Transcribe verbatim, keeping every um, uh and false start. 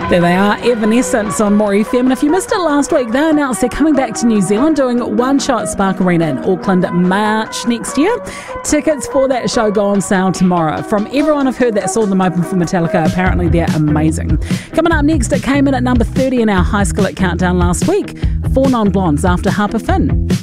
There they are, Evanescence on More F M. And if you missed it last week, they announced they're coming back to New Zealand doing One Shot Spark Arena in Auckland March next year. Tickets for that show go on sale tomorrow. From everyone I've heard that saw them open for Metallica, apparently they're amazing. Coming up next, it came in at number thirty in our High School It Countdown last week. Four Non-Blondes after Harper Finn.